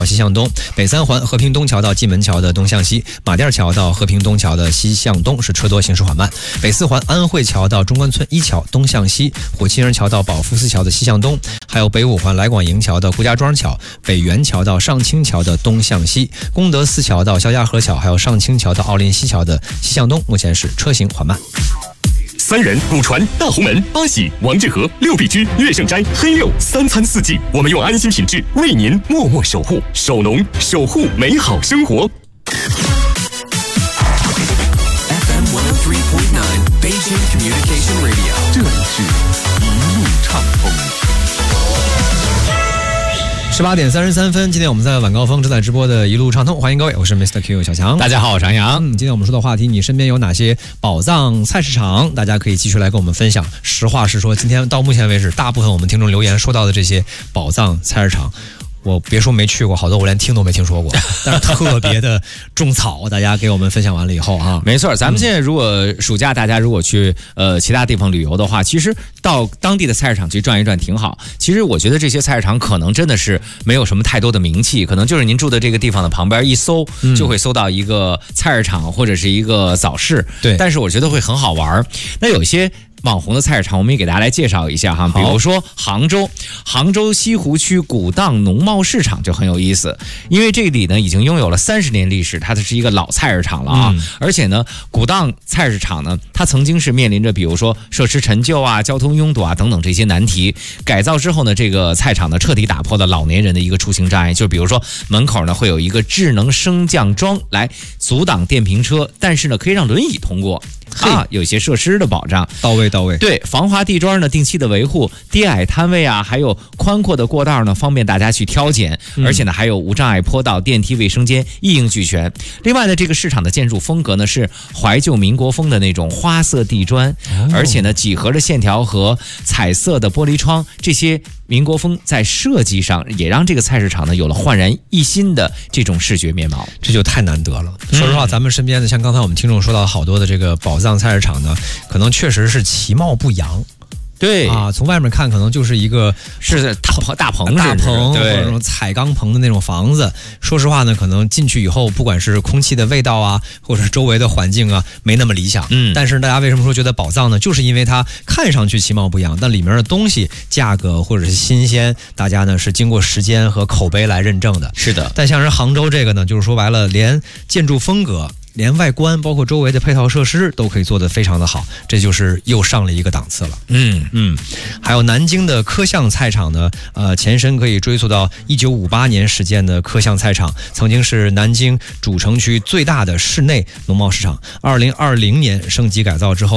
西向东，北三环和平东桥到蓟门桥的东向西，马甸桥到和平东桥的西向东是车多行驶缓慢。北四环安慧桥到中关村一桥东向西，火器营桥到保福寺桥的西向东，还有北五环来广营桥到顾家庄桥，北元桥到上清桥的东向西，功德寺桥到肖家河桥，还有上清桥到奥林西桥的西向东，目前是车行缓慢。 三人、古船、大红门、八喜、王致和、六必居、乐盛斋、黑六3餐4季，我们用安心品质为您默默守护，守农，守护美好生活。 FM 103.9 Beijing Communication Radio， 这里是一路畅通。 18点33分，今天我们在晚高峰正在直播的一路畅通，欢迎各位，我是 Mr. Q 小强。 大家好，我是杨洋。 今天我们说的话题，你身边有哪些宝藏菜市场？大家可以继续来跟我们分享。实话实说，今天到目前为止，大部分我们听众留言说到的这些宝藏菜市场，我别说没去过，好多我连听都没听说过，但是特别的种草。大家给我们分享完了以后啊， 没错，咱们现在如果暑假大家如果去其他地方旅游的话，其实到当地的菜市场去转一转挺好。其实我觉得这些菜市场可能真的是没有什么太多的名气，可能就是您住的这个地方的旁边一搜就会搜到一个菜市场或者是一个早市。 对， 但是我觉得会很好玩。那有些网红的菜市场，我们也给大家来介绍一下哈。比如说杭州西湖区古荡农贸市场就很有意思，因为这里呢已经拥有了30年历史，它是一个老菜市场了啊。而且呢，古荡菜市场呢，它曾经是面临着比如说设施陈旧啊、交通拥堵啊等等这些难题。改造之后呢，这个菜场呢彻底打破了老年人的一个出行障碍。就比如说门口呢会有一个智能升降桩来阻挡电瓶车，但是呢可以让轮椅通过。有一些设施的保障到位。 对，防滑地砖呢定期的维护，低矮摊位啊，还有宽阔的过道呢，方便大家去挑拣。而且呢，还有无障碍坡道、电梯、卫生间一应俱全。另外呢，这个市场的建筑风格呢是怀旧民国风的那种花色地砖，而且呢，几何的线条和彩色的玻璃窗，这些民国风在设计上也让这个菜市场呢有了焕然一新的这种视觉面貌， 这就太难得了。说实话，咱们身边的像刚才我们听众说到好多的这个宝藏菜市场呢，可能确实是其貌不扬。 对啊，从外面看可能就是一个是大棚或者这种彩钢棚的那种房子。说实话呢，可能进去以后，不管是空气的味道啊，或者是周围的环境啊，没那么理想。但是大家为什么说觉得宝藏呢？就是因为它看上去其貌不扬，但里面的东西价格或者是新鲜，大家呢是经过时间和口碑来认证的。 是的。 但像是杭州这个呢，就是说白了，连建筑风格，连外观包括周围的配套设施都可以做得非常的好，这就是又上了一个档次了。还有南京的科巷菜场呢，前身可以追溯到1958年始建的科巷菜场，曾经是南京主城区最大的室内农贸市场。2020年升级改造之后